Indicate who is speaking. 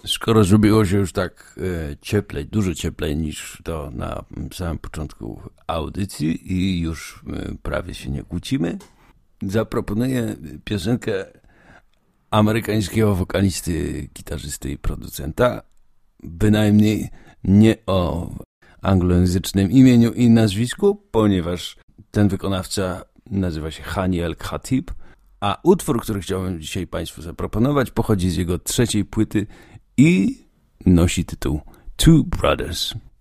Speaker 1: Skoro zrobiło się już tak cieplej, dużo cieplej niż to na samym początku audycji i już prawie się nie kłócimy, zaproponuję piosenkę amerykańskiego wokalisty, gitarzysty i producenta, bynajmniej nie o anglojęzycznym imieniu i nazwisku, ponieważ ten wykonawca nazywa się Hani El Khatib, a utwór, który chciałbym dzisiaj Państwu zaproponować, pochodzi z jego trzeciej płyty i nosi tytuł Two Brothers.